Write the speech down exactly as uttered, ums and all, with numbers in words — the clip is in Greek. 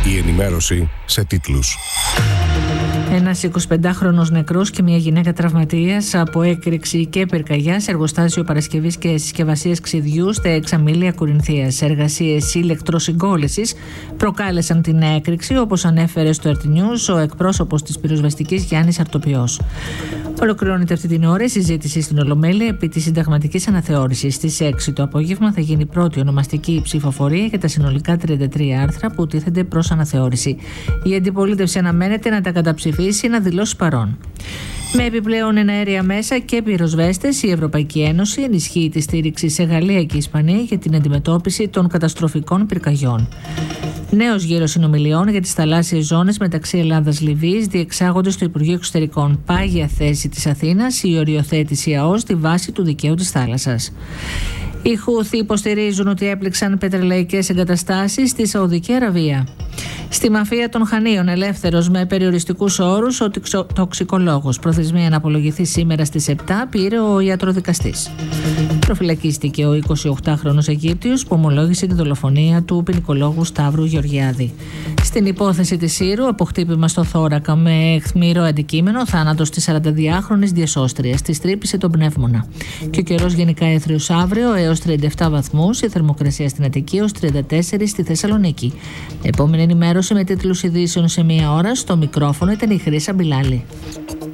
Η ενημέρωση σε τίτλους. Ένας εικοσιπεντάχρονος νεκρός και μια γυναίκα τραυματίας από έκρηξη και πυρκαγιά σε εργοστάσιο παρασκευής και συσκευασίας ξυδιού στα Εξαμήλια Κορινθίας. Εργασίες ηλεκτροσυγκόλησης προκάλεσαν την έκρηξη, όπως ανέφερε στο Ερτ News ο εκπρόσωπος της πυροσβεστικής Γιάννης Αρτοπιός. Ολοκληρώνεται αυτή την ώρα η συζήτηση στην Ολομέλεια επί της συνταγματικής αναθεώρησης. Στις έξι το απόγευμα θα γίνει πρώτη ονομαστική ψηφοφορία για τα συνολικά τριάντα τρία άρθρα που τίθενται προς αναθεώρηση. Η αντιπολίτευση αναμένεται να τα καταψηφίσει, να δηλώσει παρόν. Με επιπλέον εναέρια μέσα και πυροσβέστες, η Ευρωπαϊκή Ένωση ενισχύει τη στήριξη σε Γαλλία και Ισπανία για την αντιμετώπιση των καταστροφικών πυρκαγιών. Νέος γύρος συνομιλιών για τις θαλάσσιες ζώνες μεταξύ Ελλάδας-Λιβύης διεξάγονται στο Υπουργείο Εξωτερικών. Πάγια θέση της Αθήνας η οριοθέτηση ΑΟΣ στη βάση του δικαίου της θάλασσας. Οι Χούθοι υποστηρίζουν ότι έπληξαν πετρελαϊκές εγκαταστάσεις στη Σαουδική Αραβία. Στη μαφία των Χανίων, ελεύθερος με περιοριστικούς όρους ο τοξικολόγος. Προθεσμία να απολογηθεί σήμερα στις επτά, πήρε ο ιατροδικαστής. Προφυλακίστηκε ο εικοσιοκτάχρονος Αιγύπτιος που ομολόγησε τη δολοφονία του ποινικολόγου Σταύρου Γεωργιάδη. Στην υπόθεση της Σύρου, αποχτύπημα στο θώρακα με αιχμηρό αντικείμενο, θάνατος της σαρανταδυάχρονης διασώστριας. Της τρύπησε τον πνεύμονα. Και ο καιρός γενικά έθριος αύριο έως τριάντα επτά βαθμούς, η θερμοκρασία στην Αττική έως τριάντα τέσσερα στη Θεσσαλονίκη. Επόμενη ενημέρωση με τίτλους ειδήσεων σε μία ώρα. Στο μικρόφωνο ήταν η Χρύσα Μπιλάλη.